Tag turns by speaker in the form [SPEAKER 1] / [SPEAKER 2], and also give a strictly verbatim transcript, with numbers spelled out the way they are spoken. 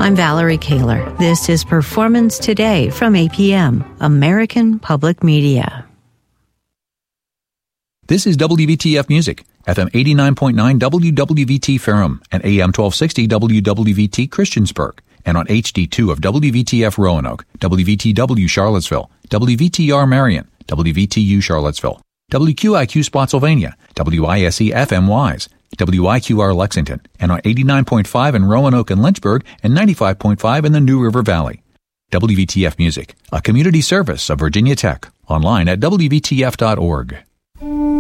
[SPEAKER 1] I'm Valerie Kaler. This is Performance Today from A P M, American Public Media.
[SPEAKER 2] This is W V T F Music, F M eighty-nine point nine W W V T Ferrum and A M twelve sixty W W V T Christiansburg, and on H D two of W V T F Roanoke, W V T W Charlottesville, W V T R Marion, W V T U Charlottesville, W Q I Q Spotsylvania, W I S E F M Wise, W I Q R Lexington, and on eighty-nine point five in Roanoke and Lynchburg, and ninety-five point five in the New River Valley. W V T F Music, a community service of Virginia Tech, online at W V T F dot org.